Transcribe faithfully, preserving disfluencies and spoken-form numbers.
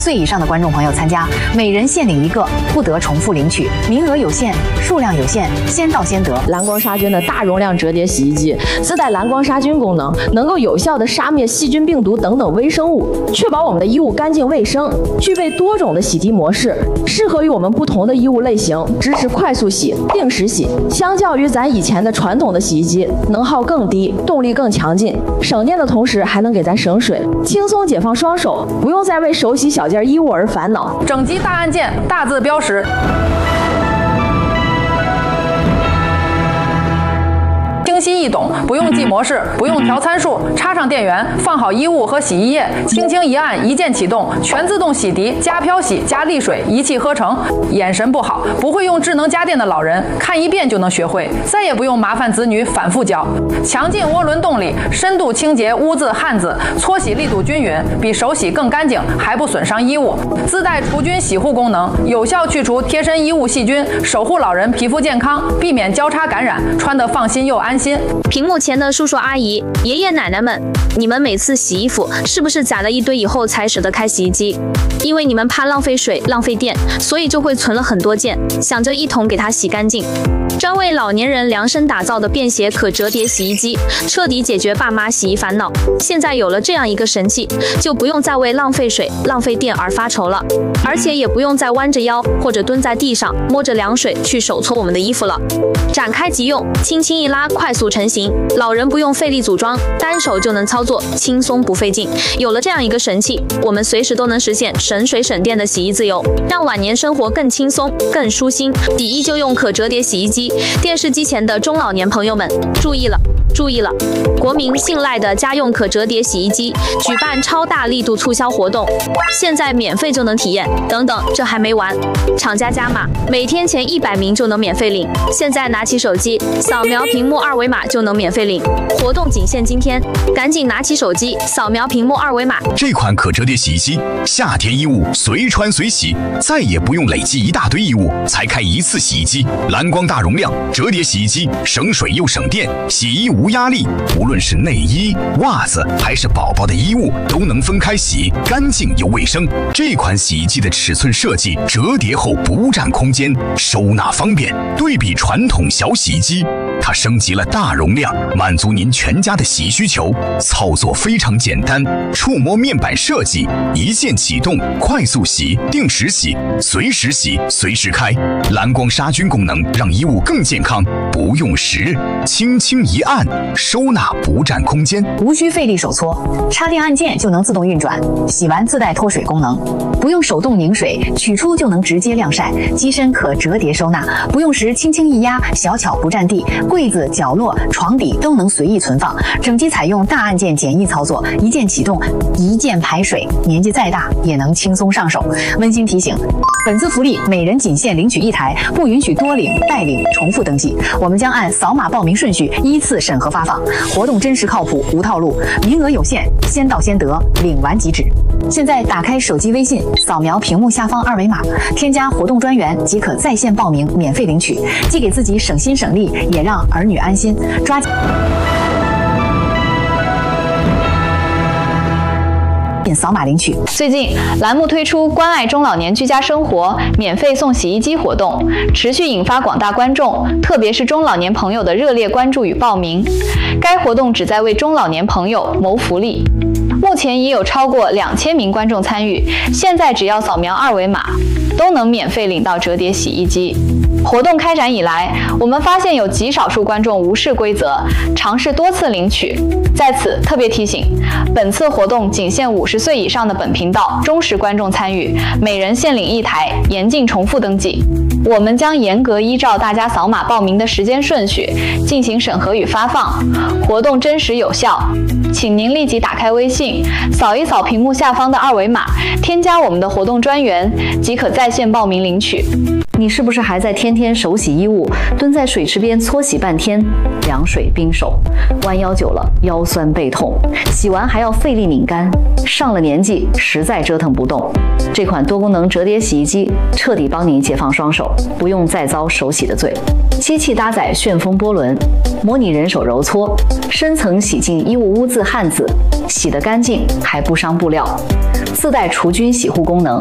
岁以上的观众朋友参加，每人限领一个，不得重复领取，名额有限，数量有限，先到先得。 蓝光杀菌的大容量折叠洗衣机自带蓝光杀菌功能，能够有效的杀灭细菌、病毒等等微生物，确保我们的衣物干净卫生。具备多种的洗涤模式，适合于我们不同的衣物类型，支持快速洗、定时洗。相较于咱以前的传统的洗衣机，能耗更低，动力更强劲，省电的同时还能给咱省水，轻松解放双手，不用再为手洗小件衣物而烦恼。 整机大按键大字标识，清晰易懂，不用记模式，不用调参数，插上电源，放好衣物和洗衣液，轻轻一按，一键启动，全自动洗涤加漂洗加沥水，一气呵成。眼神不好，不会用智能家电的老人，看一遍就能学会，再也不用麻烦子女反复教。强劲涡轮动力，深度清洁污渍汗渍，搓洗力度均匀，比手洗更干净，还不损伤衣物。自带除菌洗护功能，有效去除贴身衣物细菌，守护老人皮肤健康，避免交叉感染，穿得放心又安心。 屏幕前的叔叔阿姨、爷爷奶奶们，你们每次洗衣服是不是攒了一堆以后才舍得开洗衣机？因为你们怕浪费水、浪费电，所以就会存了很多件，想着一桶给它洗干净。专为老年人量身打造的便携可折叠洗衣机，彻底解决爸妈洗衣烦恼。现在有了这样一个神器，就不用再为浪费水、浪费电而发愁了，而且也不用再弯着腰或者蹲在地上摸着凉水去手搓我们的衣服了。展开即用，轻轻一拉，快速成型，老人不用费力组装，单手就能操作，轻松不费劲。有了这样一个神器，我们随时都能实现省水省电的洗衣自由，让晚年生活更轻松、更舒心。洗衣就用可折叠洗衣机，电视机前的中老年朋友们注意了！注意了，国民信赖的家用可折叠洗衣机举办超大力度促销活动，现在免费就能体验。等等，这还没完，厂家加码，每天前一百名就能免费领。现在拿起手机，扫描屏幕二维码就能免费领。活动仅限今天，赶紧拿起手机，扫描屏幕二维码。 这款可折叠洗衣机，夏天衣物随穿随洗，再也不用累积一大堆衣物才开一次洗衣机。蓝光大容量折叠洗衣机，省水又省电，洗衣无压力，无论是内衣、袜子还是宝宝的衣物，都能分开洗，干净又卫生。这款洗衣机的尺寸设计，折叠后不占空间，收纳方便。对比传统小洗衣机，它升级了大容量，满足您全家的洗衣需求。操作非常简单，触摸面板设计，一键启动，快速洗、定时洗、随时洗、随时开。蓝光杀菌功能让衣物更健康，不用时，轻轻一按，收纳不占空间， 无需费力手搓，插电按键就能自动运转。洗完自带脱水功能，不用手动拧水，取出就能直接晾晒。机身可折叠收纳，不用时轻轻一压，小巧不占地，柜子、角落、床底都能随意存放。整机采用大按键简易操作，一键启动，一键排水，年纪再大也能轻松上手。温馨提醒，本次福利每人仅限领取一台，不允许多领、代领、重复登记。我们将按扫码报名顺序依次审核发放，活动真实靠谱，无套路，名额有限，先到先得，领完即止。现在打开手机微信，扫描屏幕下方二维码，添加活动专员即可在线报名，免费领取，既给自己省心省力，也让儿女安心。抓紧扫码领取。 最近，栏目推出关爱中老年居家生活免费送洗衣机活动，持续引发广大观众，特别是中老年朋友的热烈关注与报名。该活动旨在为中老年朋友谋福利。目前已有超过两千名观众参与，现在只要扫描二维码，都能免费领到折叠洗衣机。活动开展以来，我们发现有极少数观众无视规则，尝试多次领取。在此特别提醒，本次活动仅限五十岁以上的本频道忠实观众参与，每人限领一台，严禁重复登记。我们将严格依照大家扫码报名的时间顺序进行审核与发放，活动真实有效。请您立即打开微信，扫一扫屏幕下方的二维码，添加我们的活动专员，即可在线报名领取。 你是不是还在天天手洗衣物，蹲在水池边搓洗半天，凉水冰手，弯腰久了腰酸背痛，洗完还要费力拧干，上了年纪实在折腾不动。这款多功能折叠洗衣机彻底帮你解放双手，不用再遭手洗的罪。机器搭载旋风波轮，模拟人手揉搓，深层洗净衣物污渍汗渍，洗得干净还不伤布料。自带除菌洗护功能，